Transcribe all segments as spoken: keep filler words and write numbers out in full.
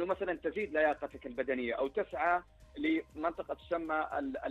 انه مثلا تزيد لياقتك البدنيه او تسعى لمنطقه تسمى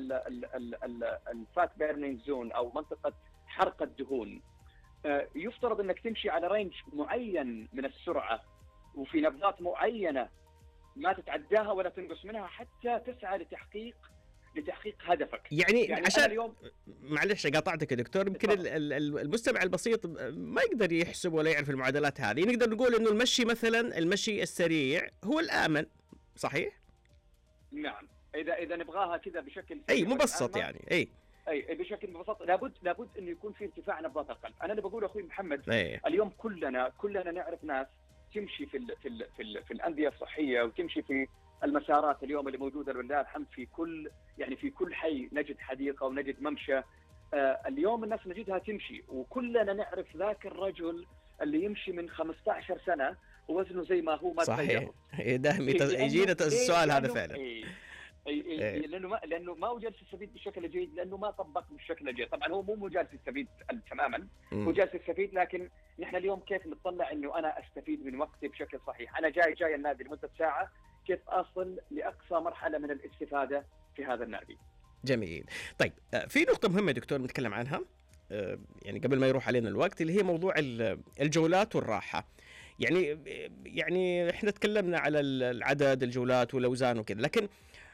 الفات بيرنينج زون او منطقه حرق الدهون. يفترض انك تمشي على رينج معين من السرعه وفي نبضات معينه ما تتعداها ولا تنقص منها حتى تسعى لتحقيق لتحقيق هدفك. يعني, يعني عشان اليوم معلش قاطعتك يا دكتور، يمكن المستمع البسيط ما يقدر يحسب ولا يعرف المعادلات هذه. نقدر نقول انه المشي مثلا، المشي السريع هو الآمن، صحيح؟ نعم، اذا اذا نبغاها كذا بشكل اي مبسط يعني اي اي بشكل مبسط، لابد لابد انه يكون في ارتفاع نبضات القلب. انا اللي بقوله اخوي محمد أي. اليوم كلنا كلنا نعرف ناس تمشي في ال في ال في, ال في الانديه الصحيه وتمشي في المسارات اليوم اللي موجوده لله الحمد في كل يعني في كل حي نجد حديقه ونجد ممشى. آه اليوم الناس نجدها تمشي، وكلنا نعرف ذاك الرجل اللي يمشي من خمسة عشر سنه ووزنه زي ما هو ما صحيح. دائما يجينا السؤال هذا فعلا. إيه أي أي لانه ما لانه ما هو جالس يستفيد بشكل جيد، لانه ما طبق بالشكل الجيد. طبعا هو مو مو جالس يستفيد تماما، هو جالس يستفيد، لكن نحن اليوم كيف نطلع انه انا استفيد من وقتي بشكل صحيح. انا جاي جاي النادي لمده ساعه، كيف اصل لاقصى مرحله من الاستفاده في هذا النادي. جميل. طيب في نقطه مهمه دكتور نتكلم عنها يعني قبل ما يروح علينا الوقت، اللي هي موضوع الجولات والراحه. يعني يعني احنا تكلمنا على العدد الجولات والاوزان وكذا، لكن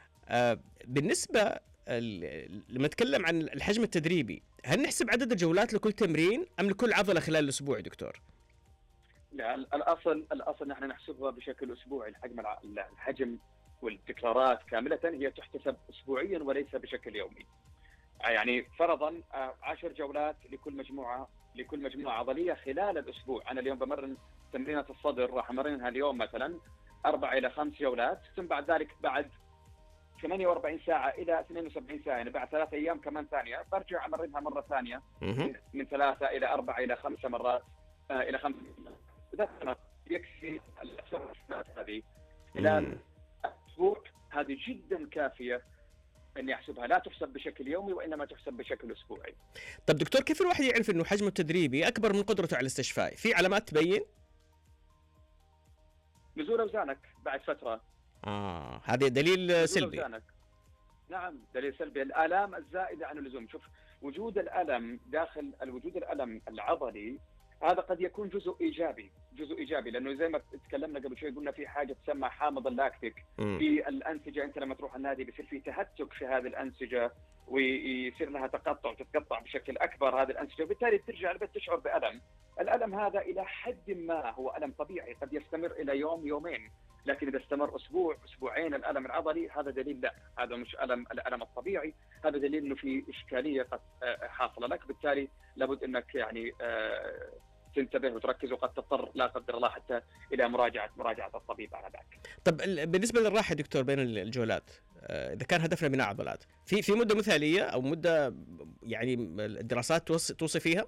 بالنسبة لما نتكلم عن الحجم التدريبي، هل نحسب عدد الجولات لكل تمرين أم لكل عضلة خلال الأسبوع دكتور؟ لا، الأصل الأصل نحن نحسبها بشكل أسبوعي. الحجم الحجم والتكرارات كاملة هي تحتسب أسبوعيا وليس بشكل يومي. يعني فرضا عشر جولات لكل مجموعة لكل مجموعة عضلية خلال الأسبوع. أنا اليوم بمرن تمرينة الصدر، راح أمرنها اليوم مثلا أربع إلى خمس جولات، ثم بعد ذلك بعد ثمانية وأربعين ساعة إلى اثنين وسبعين ساعة، يعني بعد ثلاثة أيام كمان ثانية برجع أمرنها مرة ثانية من ثلاثة إلى أربعة إلى خمسة مرات آه إلى خمسة. إذا يكفي الأسبوع هذه خلال أسبوع، هذه جدا كافية أن يحسبها، لا تحسب بشكل يومي وإنما تحسب بشكل أسبوعي. طب دكتور، كيف الواحد يعرف إنه حجمه التدريبي أكبر من قدرته على الاستشفاء؟ في علامات تبين؟ نزول أوزانك بعد فترة. آه هذا دليل سلبي. نعم دليل سلبي. الآلام الزائدة عن اللزوم. شوف، وجود الألم داخل الوجود الألم العضلي هذا قد يكون جزء إيجابي، جزء إيجابي، لأنه زي ما تكلمنا قبل شوي قلنا في حاجة تسمى حامض اللاكتيك في الأنسجة. أنت لما تروح النادي بيصير في تهتك في هذه الأنسجة ويصير لها تقطع وتتقطع بشكل أكبر هذه الأنسجة، وبالتالي ترجع البيت تشعر بألم. الألم هذا إلى حد ما هو ألم طبيعي، قد يستمر إلى يوم يومين، لكن إذا استمر أسبوع أسبوعين الألم العضلي هذا دليل لا، هذا مش ألم الألم الطبيعي، هذا دليل إنه في إشكالية قد حاصلة لك. بالتالي لابد إنك يعني تنتبه وتركز، وقد تضطر لا قدر الله حتى إلى مراجعة مراجعة الطبيب على ذلك. طب بالنسبة للراحة دكتور بين الجولات، إذا كان هدفنا بناء عضلات، في في مدة مثالية أو مدة يعني الدراسات توصي فيها؟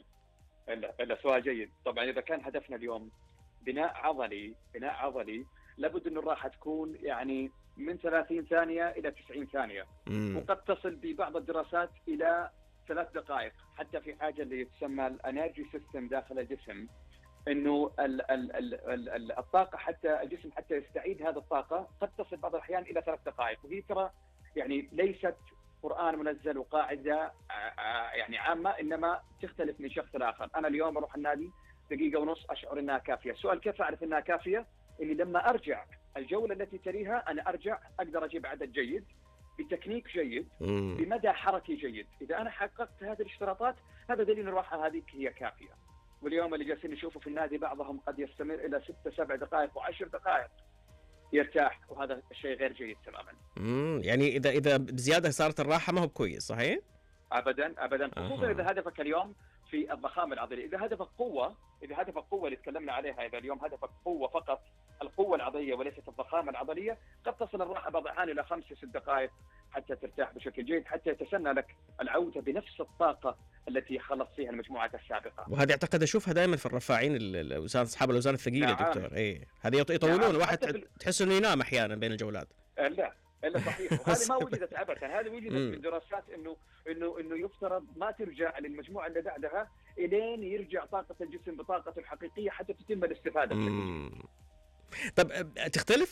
إلا إلا سؤال جيد. طبعا إذا كان هدفنا اليوم بناء عضلي بناء عضلي لابد أن الراحة تكون يعني من ثلاثين ثانية إلى تسعين ثانية، مم. وقد تصل ببعض الدراسات إلى ثلاث دقائق. حتى في حاجة اللي تسمى الانرجي سيستم داخل الجسم، إنه ال ال ال ال ال الطاقة، حتى الجسم حتى يستعيد هذه الطاقة قد تصل بعض الأحيان إلى ثلاث دقائق. وهي ترى يعني ليست قرآن منزل وقاعدة يعني عامة، إنما تختلف من شخص لآخر. أنا اليوم أروح النادي دقيقة ونص أشعر إنها كافية. السؤال كيف أعرف إنها كافية؟ إني لما أرجع الجولة التي تليها أنا أرجع أقدر أجيب عدد جيد بتكنيك جيد بمدى حركي جيد. إذا أنا حققت هذه الاشتراطات هذا دليل الراحة هذه هي كافية. واليوم اللي جالسين نشوفه في النادي بعضهم قد يستمر إلى ستة سبع دقائق وعشر دقائق يرتاح، وهذا الشيء غير جيد تماما. امم يعني إذا إذا بزيادة صارت الراحة ما هو كويس، صحيح؟ أبدا أبدا، خصوصا إذا هدفك اليوم في الضخامة العضلية. إذا هدفك قوة إذا هدفك قوة اللي تكلمنا عليها، إذا اليوم هدفك قوة فقط، القوة العضلية وليست الضخامة العضلية، قد تصل الراحة بعض الأحيان إلى خمس ست دقائق حتى ترتاح بشكل جيد، حتى يتسنى لك العودة بنفس الطاقة التي خلص فيها المجموعة السابقة. وهذه أعتقد أشوفها دائما في الرفاعين الأوزان، أصحاب الأوزان الثقيلة. نعم. دكتور إيه هذه يطولون. نعم. واحد تحس إنه ينام أحيانا بين الجولات. لا إلا صحيح. وهذه ما وجدت أبدا، هذه وجدت في دراسات إنه إنه إنه يفترض ما ترجع للمجموعة اللي بعدها إلين يرجع طاقة الجسم بطاقته الحقيقية حتى تتم الاستفادة. طب تختلف